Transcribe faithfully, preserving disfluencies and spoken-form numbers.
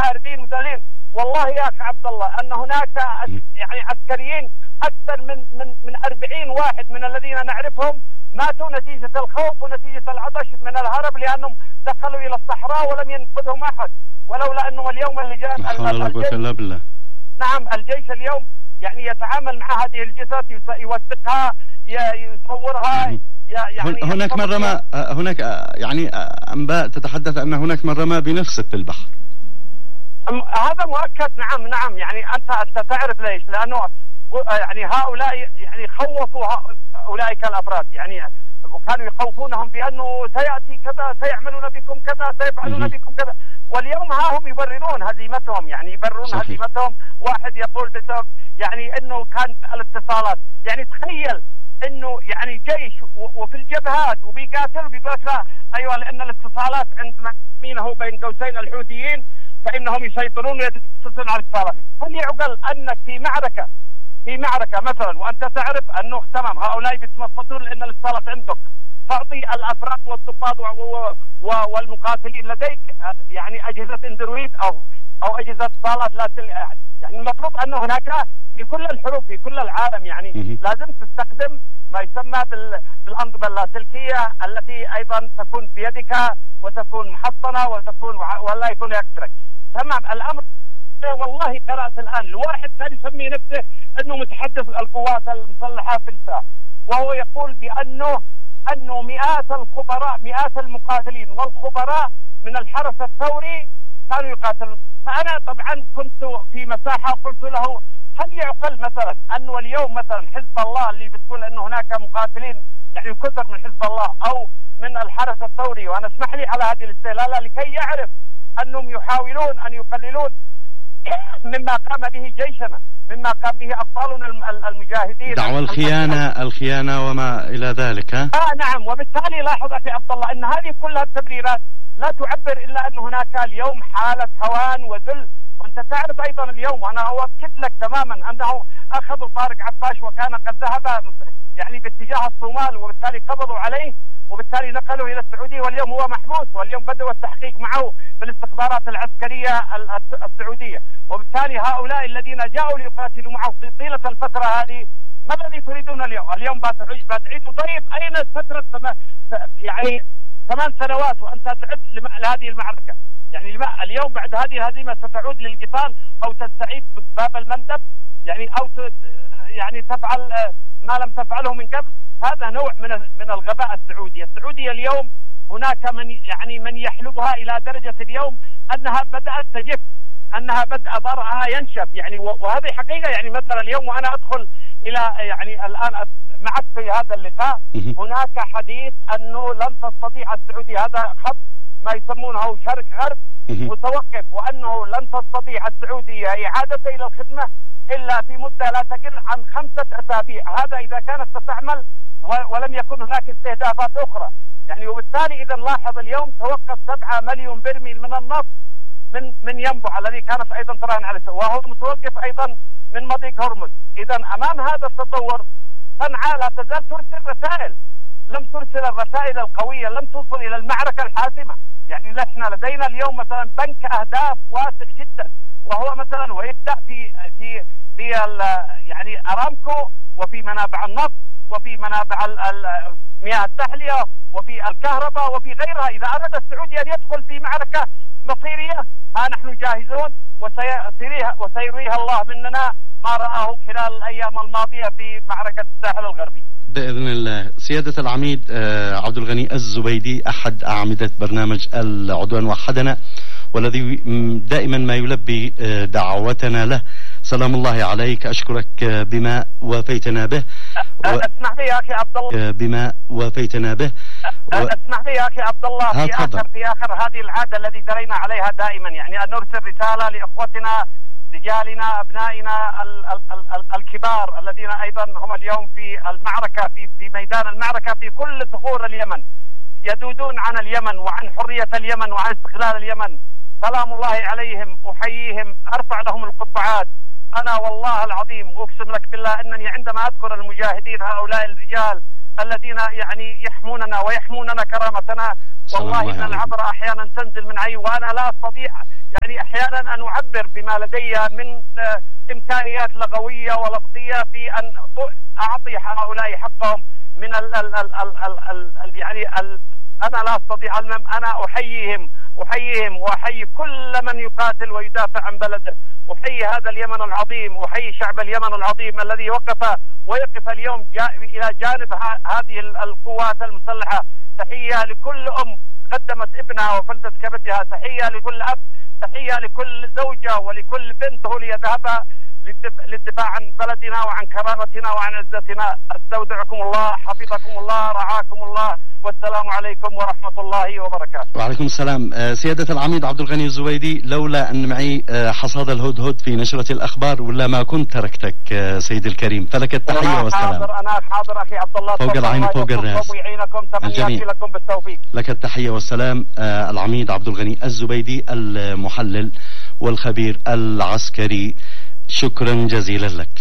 محاربين مدلين. والله يا اخي عبد الله ان هناك يعني عسكريين اكثر من من من أربعين واحد من الذين نعرفهم ماتوا نتيجه الخوف ونتيجه العطش من الهرب، لانهم دخلوا الى الصحراء ولم ينقذهم احد، ولولا انه اليوم اللجان الجيش نعم الجيش اليوم يعني يتعامل مع هذه الجثث، يوثقها، يصورها. يعني هناك من رمى، هناك يعني انباء تتحدث ان هناك من رمى بنفسه في البحر. هذا مؤكد. نعم نعم يعني انت انت تعرف ليش؟ لانه يعني هؤلاء يعني خوفوا اولئك الافراد، يعني كانوا يخوفونهم بانه سياتي كذا، سيعملون بكم كذا، سيفعلون بكم كذا، واليوم ها هم يبررون هزيمتهم، يعني يبررون هزيمتهم. واحد يقول بسبب يعني انه كان الاتصالات، يعني تخيل انه يعني جيش وفي الجبهات وبيقاتل بيقول لك لا ايوه لان الاتصالات عند مين هو بين قوسين الحوثيين فانهم يسيطرون ويتصلون على الاتصالات. هل يعقل انك في معركه في معركه مثلا وانت تعرف انه تمام هؤلاء بيتمصدون لان الاتصالات عندك، تعطي الافراد والضباط والمقاتلين لديك يعني اجهزه اندرويد او او اجهزه اتصالات لا تل... يعني المفروض انه هناك في كل الحروب في كل العالم يعني لازم تستخدم ما يسمى بالانظمه اللاسلكيه التي ايضا تكون بيدك وتكون محصنه وتكون ولا يكون يكسرك. تمام الامر. والله قرات الان الواحد كان يسمي نفسه انه متحدث القوات المسلحه في الساحه، وهو يقول بانه انه مئات الخبراء مئات المقاتلين والخبراء من الحرس الثوري كانوا يقاتلون. فانا طبعا كنت في مساحه قلت له هل يعقل مثلا انه اليوم مثلا حزب الله اللي بتقول انه هناك مقاتلين يعني كثر من حزب الله او من الحرس الثوري، وانا اسمح لي على هذه الاستهلاله لكي يعرف انهم يحاولون ان يقللون مما قام به جيشنا، مما قام به ابطالنا المجاهدين، دعوى الخيانه الخيانه وما الى ذلك. ها اه نعم. وبالتالي لاحظ اخي عبد الله ان هذه كلها التبريرات لا تعبر الا انه هناك اليوم حاله هوان وذل. وانت تعرف ايضا اليوم وانا اؤكد لك تماما انه اخذوا طارق عباش وكان قد ذهب يعني باتجاه الصومال، وبالتالي قبضوا عليه وبالتالي نقلوا الى السعوديه، واليوم هو محبوس، واليوم بدأوا التحقيق معه في الاستخبارات العسكريه السعوديه. وبالتالي هؤلاء الذين جاءوا ليقاتلوا معه في طيله الفتره هذه ما الذي تريدون اليوم؟ اليوم بتعيدوا طيب اين فتره يعني ثمان سنوات وانت تعد لهذه المعركه؟ يعني اليوم بعد هذه الهزيمه ستعود للقتال او تستعيد باب المندب يعني او يعني تفعل ما لم تفعله من قبل. هذا نوع من من الغباء السعودي. السعوديه اليوم هناك من يعني من يحلبها الى درجه اليوم انها بدات تجف، انها بدا ضرعها ينشف يعني. وهذه حقيقه يعني مثلا اليوم وانا ادخل الى يعني الان معك في هذا اللقاء هناك حديث انه لن تستطيع السعوديه، هذا خط ما يسمونه شرق غرب متوقف، وانه لن تستطيع السعوديه اعادته الى الخدمه الا في مده لا تقل عن خمسه اسابيع، هذا اذا كانت تستعمل ولم يكن هناك استهدافات اخرى يعني. وبالتالي اذا لاحظ اليوم توقف سبعة مليون برميل من النفط من من ينبع الذي كانت ايضا تراهن عليه، وهو متوقف ايضا من مضيق هرمز. اذا امام هذا التطور صنعاء لا تزال ترسل رسائل، لم ترسل الرسائل القويه، لم توصل الى المعركه الحاسمه. يعني نحن لدينا اليوم مثلا بنك اهداف واسع جدا، وهو مثلا ويبدا في في في يعني ارامكو، وفي منابع النفط، وفي منابع مياه التحليه، وفي الكهرباء، وفي غيرها. اذا اراد السعودي ان يدخل في معركه مصيريه ها نحن جاهزون، وسيريها وسيريها الله مننا ما رآه خلال الايام الماضيه في معركه الساحل الغربي بإذن الله. سيادة العميد عبد الغني الزبيدي أحد أعمدة برنامج العدوان وحدنا، والذي دائما ما يلبي دعوتنا له، سلام الله عليك. أشكرك بما وافيتنا به. اسمح لي يا أخي عبد الله بما وافيتنا به. اسمح لي يا أخي عبد الله في آخر في آخر هذه العادة التي درينا عليها دائما، يعني أن نرسل رسالة لإخوتنا رجالنا أبنائنا ال ال ال الكبار الذين أيضا هم اليوم في المعركة في في ميدان المعركة في كل ثغور اليمن، يذودون عن اليمن وعن حرية اليمن وعن استقلال اليمن. سلام الله عليهم، أحييهم، أرفع لهم القبعات. أنا والله العظيم أقسم لك بالله أنني عندما أذكر المجاهدين هؤلاء الرجال الذين يعني يحموننا ويحموننا كرامتنا، والله إن العبرة أحيانا تنزل من عيني، وأنا لا أستطيع يعني أحيانا أن أعبر بما لدي من إمكانيات لغوية ولفظية في أن أعطي هؤلاء حقهم من ال ال ال ال ال ال يعني ال أنا لا أستطيع أن أنا أحييهم أحييهم وأحيي كل من يقاتل ويدافع عن بلده. أحيي هذا اليمن العظيم، أحيي شعب اليمن العظيم الذي وقف ويقف اليوم إلى جانب هذه القوات المسلحة. تحية لكل أم قدمت ابنها وفلتت كبدها، تحية لكل أب، تحية لكل زوجة ولكل بنت ليذهب للدفاع عن بلدنا وعن كرامتنا وعن عزتنا. استودعكم الله، حفظكم الله، رعاكم الله، والسلام عليكم ورحمة الله وبركاته. وعليكم السلام. سيادة العميد عبد الغني الزبيدي، لولا أن معي حصاد الهدهد في نشرة الأخبار ولا ما كنت تركتك سيدي الكريم، فلك التحية والسلام. حاضر، أنا حاضر أخي عبد الله، فوق العين وفوق الراس، ويعينكم، تمنياتي لكم بالتوفيق. لك التحية والسلام العميد عبد الغني الزبيدي المحلل والخبير العسكري، شكرا جزيلا لك.